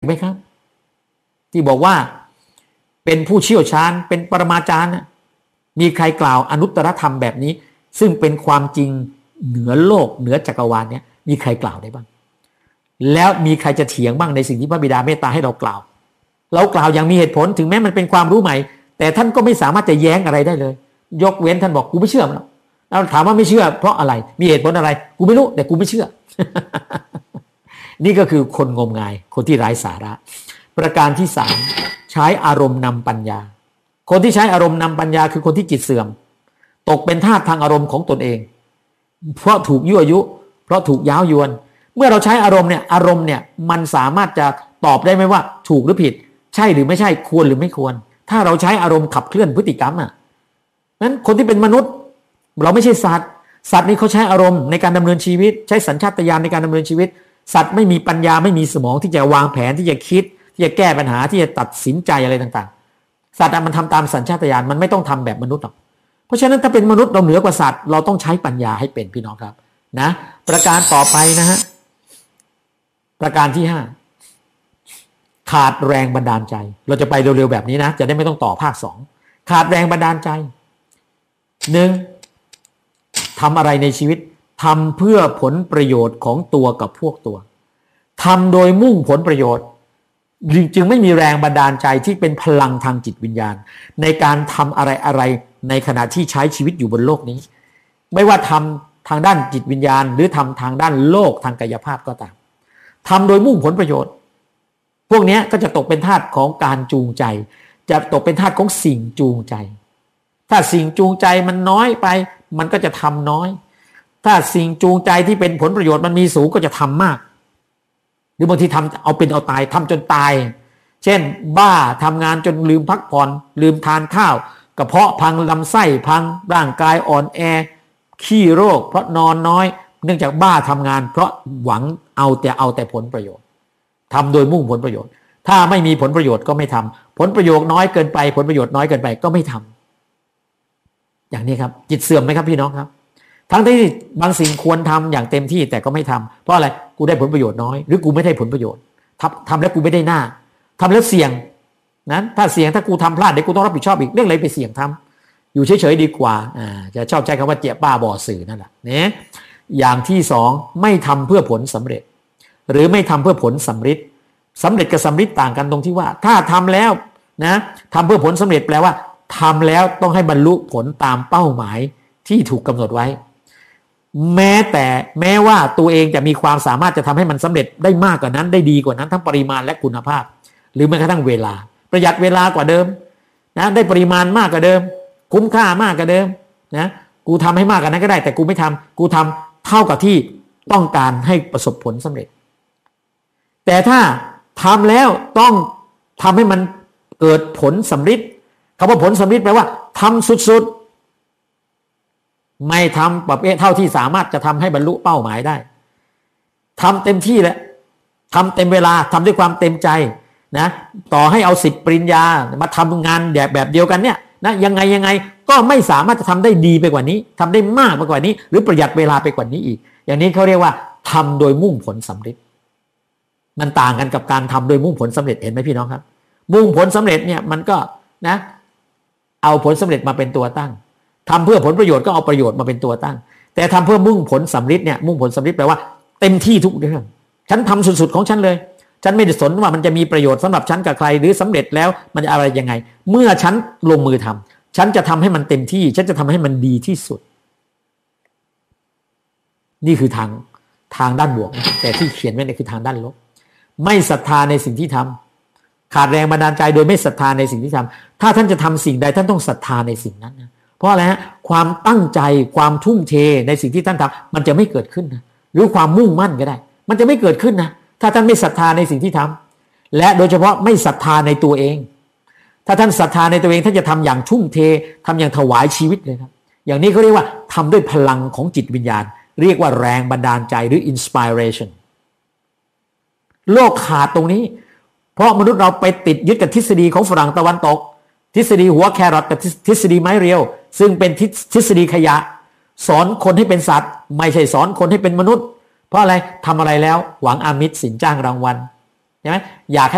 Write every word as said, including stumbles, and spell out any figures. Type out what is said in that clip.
ไหมครับที่บอกว่าเป็นผู้เชี่ยวชาญเป็นปรมาจารย์มีใครกล่าวอนุตตรธรรมแบบนี้ซึ่งเป็นความจริงเหนือโลกเหนือจักรวาลเนี่ยมีใครกล่าวได้บ้างแล้วมีใครจะเถียงบ้างในสิ่งที่พระบิดาเมตตาให้เรากล่าวเรากล่าวอย่างมีเหตุผลถึงแม้มันเป็นความรู้ใหม่แต่ท่านก็ไม่สามารถจะแย้งอะไรได้เลยยกเว้นท่านบอกกูไม่เชื่อมันเราถามว่าไม่เชื่อเพราะอะไรมีเหตุผลอะไรกูไม่รู้แต่กูไม่เชื่อ นี่ก็คือคนงมงายคนที่ไร้สาระประการที่สามใช้อารมณ์นำปัญญาคนที่ใช้อารมณ์นำปัญญาคือคนที่จิตเสื่อมตกเป็นทาสทางอารมณ์ของตนเองเพราะถูกยั่วยุเพราะถูกย้าวยวนเมื่อเราใช้อารมณ์เนี่ยอารมณ์เนี่ยมันสามารถจะตอบได้ไหมว่าถูกหรือผิดใช่หรือไม่ใช่ควรหรือไม่ควรถ้าเราใช้อารมณ์ขับเคลื่อนพฤติกรรมอ่ะนั้นคนที่เป็นมนุษย์เราไม่ใช่สัตว์สัตว์นี่เขาใช้อารมณ์ในการดำเนินชีวิตใช้สัญชาตญาณในการดำเนินชีวิตสัตว์ไม่มีปัญญาไม่มีสมองที่จะวางแผนที่จะคิดที่จะแก้ปัญหาที่จะตัดสินใจอะไรต่างๆสัตว์มันทำตามสัญชาตญาณมันไม่ต้องทำแบบมนุษย์หรอกเพราะฉะนั้นถ้าเป็นมนุษย์เราเหนือกว่าสัตว์เราต้องใช้ปัญญาให้เป็นพี่น้องครับนะประการต่อไปนะฮะประการที่ห้าขาดแรงบันดาลใจเราจะไปเร็วๆแบบนี้นะจะได้ไม่ต้องต่อภาคสองขาดแรงบันดาลใจหนึ่งทำอะไรในชีวิตทำเพื่อผลประโยชน์ของตัวกับพวกตัวทำโดยมุ่งผลประโยชน์จึงไม่มีแรงบันดาลใจที่เป็นพลังทางจิตวิญญาณในการทำอะไรอะไรในขณะที่ใช้ชีวิตอยู่บนโลกนี้ไม่ว่าทำทางด้านจิตวิญญาณหรือทำทางด้านโลกทางกายภาพก็ตามทำโดยมุ่งผลประโยชน์พวกนี้ก็จะตกเป็นทาสของการจูงใจจะตกเป็นทาสของสิ่งจูงใจถ้าสิ่งจูงใจมันน้อยไปมันก็จะทำน้อยถ้าสิ่งจูงใจที่เป็นผลประโยชน์มันมีสูงก็จะทำมากหรือบางทีทำเอาเป็นเอาตายทำจนตายเช่นบ้าทำงานจนลืมพักผ่อนลืมทานข้าวกระเพาะพังลำไส้พังร่างกายอ่อนแอขี้โรคเพราะนอนน้อยเนื่องจากบ้าทำงานเพราะหวังเอาแต่เอาแต่ผลประโยชน์ทำโดยมุ่งผลประโยชน์ถ้าไม่มีผลประโยชน์ก็ไม่ทำผลประโยชน์น้อยเกินไปผลประโยชน์น้อยเกินไปก็ไม่ทำอย่างนี้ครับจิตเสื่อมไหมครับพี่น้องครับทั้งที่บางสิ่งควรทำอย่างเต็มที่แต่ก็ไม่ทำเพราะอะไรกูได้ผลประโยชน์น้อยหรือกูไม่ได้ผลประโยชน์ทำทำแล้วกูไม่ได้หน้าทำแล้วเสี่ยงนั้นถ้าเสี่ยงถ้ากูทำพลาดเดี๋ยวกูต้องรับผิดชอบอีกเรื่องอะไรไปเสี่ยงทำอยู่เฉยๆดีกว่าอ่าจะชอบใช้คำว่าเจี๊ยบบ้าบ่อสื่อนั่นแหละเนี่ยอย่างที่สองไม่ทำเพื่อผลสำเร็จหรือไม่ทำเพื่อผลสำฤทธิ์สำเร็จกับสำฤทธิ์ต่างกันตรงที่ว่าถ้าทำแล้วนะทำเพื่อผลสำเร็จแปลว่าทำแล้วต้องให้บรรลุผลตามเป้าหมายที่ถูกกำหนดไว้แม้แต่แม้ว่าตัวเองจะมีความสามารถจะทำให้มันสำเร็จได้มากกว่านั้นได้ดีกว่านั้นทั้งปริมาณและคุณภาพหรือแม้กระทั่งเวลาประหยัดเวลากว่าเดิมนะได้ปริมาณมากกว่าเดิมคุ้มค่ามากกว่าเดิมนะกูทำให้มากกว่านั้นก็ได้แต่กูไม่ทำกูทำเท่ากับที่ต้องการให้ประสบผลสำเร็จแต่ถ้าทำแล้วต้องทำให้มันเกิดผลสำฤทธิ์คำว่าผลสำฤทธิ์แปลว่าทำสุดๆไม่ทำประเภทเท่าที่สามารถจะทำให้บรรลุเป้าหมายได้ทำเต็มที่แหละทำเต็มเวลาทำด้วยความเต็มใจนะต่อให้เอาสิบปริญญามาทำงานแบบแบบเดียวกันเนี่ยนะยังไงยังไงก็ไม่สามารถจะทำได้ดีไปกว่านี้ทำได้มากไปกว่านี้หรือประหยัดเวลาไปกว่านี้อีกอย่างนี้เขาเรียกว่าทำโดยมุ่งผลสำเร็จมันต่างกันกับการทำโดยมุ่งผลสำเร็จเห็นไหมพี่น้องครับมุ่งผลสำเร็จเนี่ยมันก็นะเอาผลสำเร็จมาเป็นตัวตั้งทำเพื่อผลประโยชน์ก็เอาประโยชน์มาเป็นตัวตั้งแต่ทำเพื่อมุ่งผลสำเร็จเนี่ยมุ่งผลสำเร็จแปลว่าเต็มที่ทุกเรื่องฉันทำสุดๆของฉันเลยฉันไม่ได้สนว่ามันจะมีประโยชน์สำหรับฉันกับใครหรือสำเร็จแล้วมันจะอะไรยังไงเมื่อฉันลงมือทำฉันจะทำให้มันเต็มที่ฉันจะทำให้มันดีที่สุดนี่คือทางทางด้านบวกแต่ที่เขียนไว้เนี่ยคือทางด้านลบไม่ศรัทธาในสิ่งที่ทำขาดแรงบันดาลใจโดยไม่ศรัทธาในสิ่งที่ทำถ้าท่านจะทำสิ่งใดท่านต้องศรัทธาในสิ่งนั้นนะเพราะอะไรฮะความตั้งใจความทุ่มเทในสิ่งที่ท่านทำมันจะไม่เกิดขึ้นนะหรือความมุ่งมั่นก็ได้มันจะไม่เกิดขึ้นนะถ้าท่านไม่ศรัทธาในสิ่งที่ทำและโดยเฉพาะไม่ศรัทธาในตัวเองถ้าท่านศรัทธาในตัวเองท่านจะทำอย่างทุ่มเททำอย่างถวายชีวิตเลยครับอย่างนี้เขาเรียกว่าทำด้วยพลังของจิตวิญญาณเรียกว่าแรงบันดาลใจหรือ inspiration โลกขาดตรงนี้เพราะมนุษย์เราไปติดยึดกับทฤษฎีของฝรั่งตะวันตกทฤษฎีหัวแครอทกับทฤษฎีไม้เรียวซึ่งเป็นทฤษฎีขยะสอนคนให้เป็นสัตว์ไม่ใช่สอนคนให้เป็นมนุษย์เพราะอะไรทำอะไรแล้วหวังอามิตรสินจ้างรางวัลใช่ไหมอยากให้